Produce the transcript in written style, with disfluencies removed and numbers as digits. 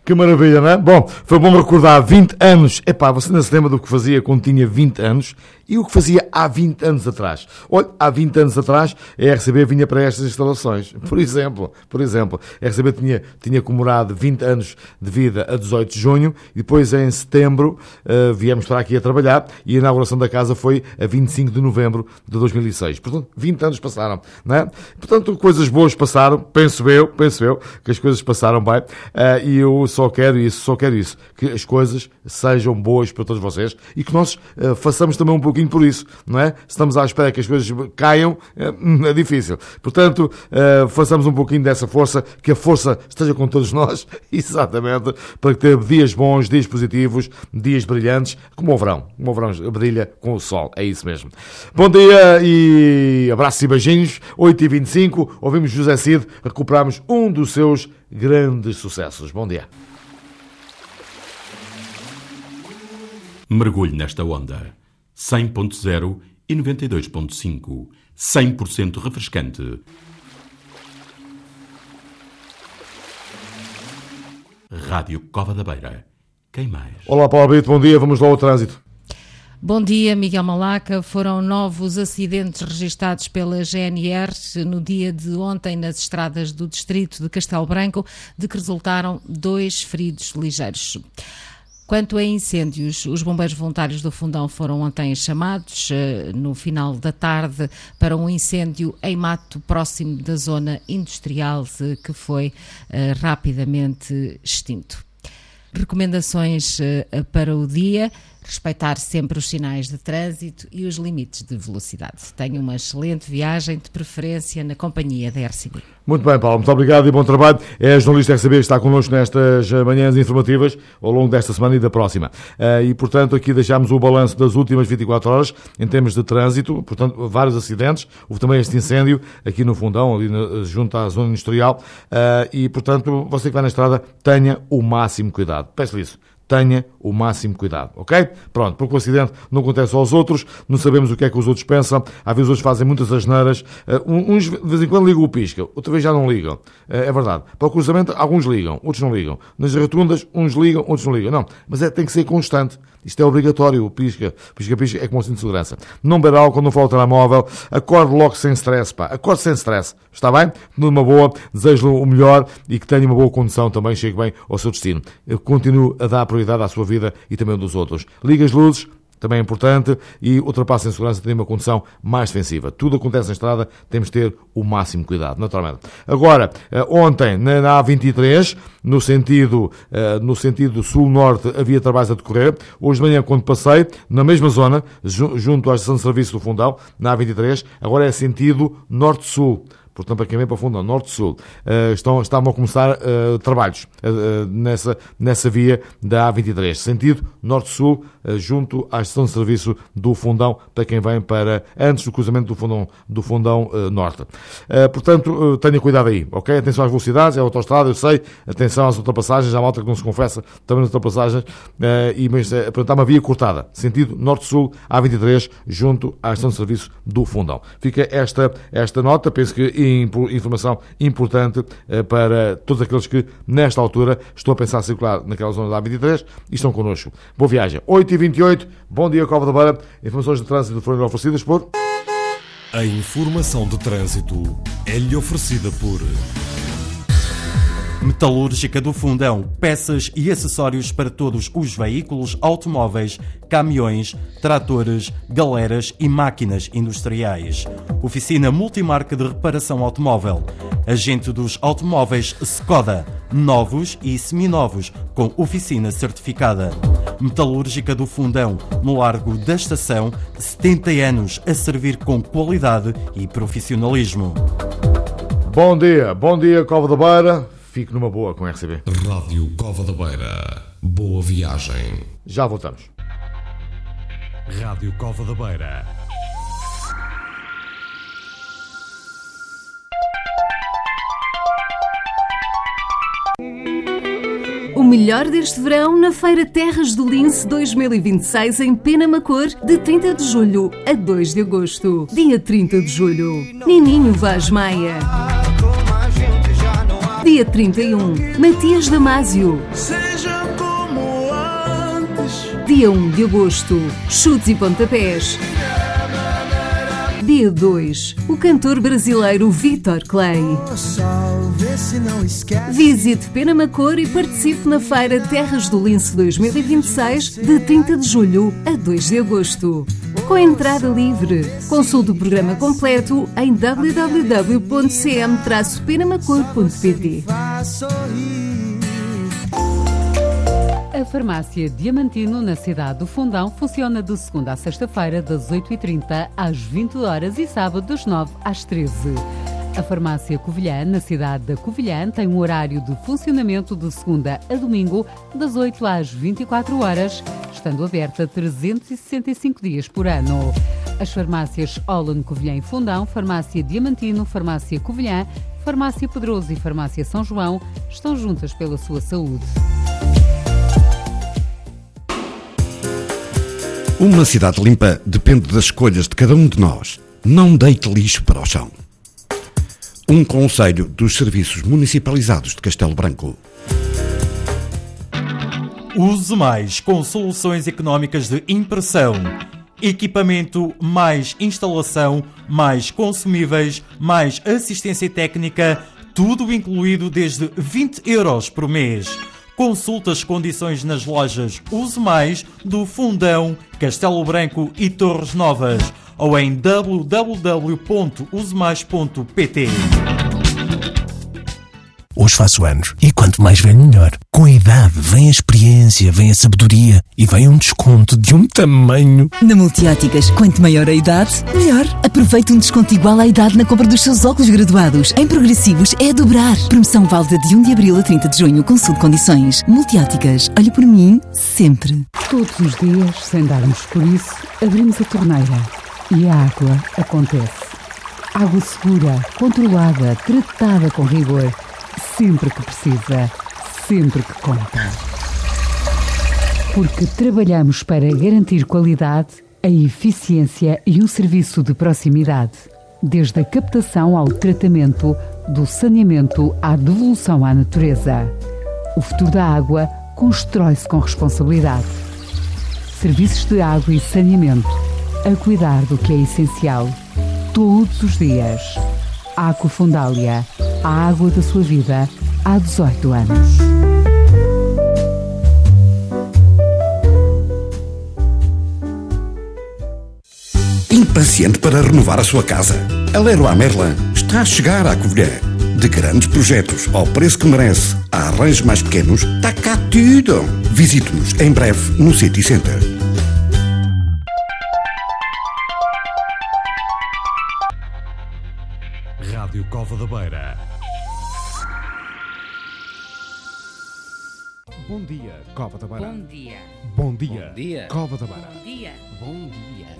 Que maravilha, não é? Bom, foi bom recordar 20 anos. Epá, você não se lembra do que fazia quando tinha 20 anos e o que fazia há 20 anos atrás? Olha, há 20 anos atrás a RCB vinha para estas instalações. Por exemplo, a RCB tinha comemorado 20 anos de vida a 18 de junho e depois em setembro viemos para aqui a trabalhar e a inauguração da casa foi a 25 de novembro de 2006. Portanto, 20 anos passaram, não é? Portanto, coisas boas passaram, penso eu, que as coisas passaram bem e eu só quero isso, que as coisas sejam boas para todos vocês e que nós façamos também um pouquinho por isso, não é? Se estamos à espera que as coisas caiam, é difícil. Portanto, façamos um pouquinho dessa força, que a força esteja com todos nós, exatamente, para ter dias bons, dias positivos, dias brilhantes, como o verão brilha com o sol, é isso mesmo. Bom dia e abraços e beijinhos, 8h25, ouvimos José Cid, recuperamos um dos seus grandes sucessos. Bom dia. Mergulhe nesta onda. 100.0 e 92.5. 100% refrescante. Rádio Cova da Beira. Quem mais? Olá, Paulo Brito, bom dia. Vamos lá ao trânsito. Bom dia, Miguel Malaca. Foram novos acidentes registados pela GNR no dia de ontem nas estradas do distrito de Castelo Branco, de que resultaram 2 feridos ligeiros. Quanto a incêndios, os bombeiros voluntários do Fundão foram ontem chamados no final da tarde para um incêndio em mato próximo da zona industrial que foi rapidamente extinto. Recomendações para o dia: respeitar sempre os sinais de trânsito e os limites de velocidade. Tenha uma excelente viagem, de preferência na companhia da RCB. Muito bem, Paulo, muito obrigado e bom trabalho. É a jornalista RCB que está connosco nestas manhãs informativas ao longo desta semana e da próxima. E, portanto, aqui deixámos o balanço das últimas 24 horas em termos de trânsito, portanto, vários acidentes. Houve também este incêndio aqui no Fundão, ali junto à zona industrial. E, portanto, você que vai na estrada, tenha o máximo cuidado. Peço-lhe isso. Tenha o máximo cuidado, ok? Pronto, porque o acidente não acontece aos outros, não sabemos o que é que os outros pensam, às vezes os outros fazem muitas asneiras, uns de vez em quando ligam o pisca, outra vez já não ligam, é verdade. Para o cruzamento, alguns ligam, outros não ligam. Nas rotundas, uns ligam, outros não ligam. Não, mas tem que ser constante. Isto é obrigatório, o pisca é como um cinto de segurança. Não beber álcool, não falar o telemóvel, acorde logo sem stress, pá. Acorde sem stress, está bem? Numa boa, desejo-lhe o melhor e que tenha uma boa condução também, chegue bem ao seu destino. Eu continuo a dar prioridade à sua vida e também dos outros. Ligue as luzes, também é importante, e ultrapasse em segurança, tem uma condução mais defensiva. Tudo acontece na estrada, temos de ter o máximo cuidado, naturalmente. Agora, ontem, na A23, no sentido sul-norte, havia trabalhos a decorrer. Hoje de manhã, quando passei, na mesma zona, junto à estação de serviço do Fundão, na A23, agora é sentido norte-sul. Portanto, para quem vem para o Fundão, norte-sul, estavam a começar trabalhos nessa via da A23, sentido norte-sul, junto à estação de serviço do Fundão, para quem vem antes do cruzamento do Fundão norte. Portanto, tenha cuidado aí, ok? Atenção às velocidades, é a autoestrada, eu sei, atenção às ultrapassagens, há malta que não se confessa também nas ultrapassagens, mas há uma via cortada, sentido norte-sul, A23, junto à estação de serviço do Fundão. Fica esta nota, penso que informação importante para todos aqueles que, nesta altura, estão a pensar em circular naquela zona da A23 e estão connosco. Boa viagem. 8h28, bom dia, Cova da Beira. Informações de trânsito foram oferecidas por... A informação de trânsito é-lhe oferecida por... Metalúrgica do Fundão, peças e acessórios para todos os veículos, automóveis, caminhões, tratores, galeras e máquinas industriais. Oficina multimarca de reparação automóvel. Agente dos automóveis Skoda, novos e seminovos, com oficina certificada. Metalúrgica do Fundão, no Largo da Estação, 70 anos a servir com qualidade e profissionalismo. Bom dia, Cova da Beira. Fique numa boa com a RCB. Rádio Cova da Beira. Boa viagem. Já voltamos. Rádio Cova da Beira. O melhor deste verão na Feira Terras do Lince 2026 em Penamacor, de 30 de julho a 2 de agosto. Dia 30 de julho, Nininho Vaz Maia. Dia 31, Matias Damasio. Seja como antes. Dia 1 de agosto, Chutes e Pontapés. Dia 2, o cantor brasileiro Vitor Clay. Visite Penamacor e participe na Feira Terras do Lince 2026, de 30 de julho a 2 de agosto. Com entrada livre. Consulte o programa completo em www.cm-penamacor.pt. A Farmácia Diamantino, na cidade do Fundão, funciona de segunda a sexta-feira, das 8h30 às 20 horas e sábado, das 9 às 13. A Farmácia Covilhã, na cidade da Covilhã, tem um horário de funcionamento de segunda a domingo, das 8 às 24 horas, estando aberta 365 dias por ano. As farmácias Olan Covilhã e Fundão, Farmácia Diamantino, Farmácia Covilhã, Farmácia Pedroso e Farmácia São João estão juntas pela sua saúde. Uma cidade limpa depende das escolhas de cada um de nós. Não deite lixo para o chão. Um conselho dos serviços municipalizados de Castelo Branco. Use mais com soluções económicas de impressão. Equipamento, mais instalação, mais consumíveis, mais assistência técnica, tudo incluído desde 20 € por mês. Consulte as condições nas lojas Use Mais do Fundão, Castelo Branco e Torres Novas ou em www.usemais.pt. Hoje faço anos e quanto mais velho melhor. Com a idade vem a experiência, vem a sabedoria e vem um desconto de um tamanho. Na Multióticas, quanto maior a idade, melhor. Aproveite um desconto igual à idade na compra dos seus óculos graduados. Em progressivos é a dobrar. Promoção válida de 1 de abril a 30 de junho. Consulte condições. Multióticas, olhe por mim sempre. Todos os dias, sem darmos por isso, abrimos a torneira e a água acontece. Água segura, controlada, tratada com rigor. Sempre que precisa, sempre que conta. Porque trabalhamos para garantir qualidade, a eficiência e o serviço de proximidade. Desde a captação ao tratamento, do saneamento à devolução à natureza. O futuro da água constrói-se com responsabilidade. Serviços de água e saneamento, a cuidar do que é essencial, todos os dias. Aqua Fundália, a água da sua vida, há 18 anos. Impaciente para renovar a sua casa? A Leroy Merlin está a chegar à Covilhã. De grandes projetos ao preço que merece, a arranjos mais pequenos, está cá tudo. Visite-nos em breve no City Center. Rádio Cova da Beira. Bom dia, Cova da Beira. Bom dia. Bom dia, Bom dia. Cova da Beira. Bom dia. Bom dia.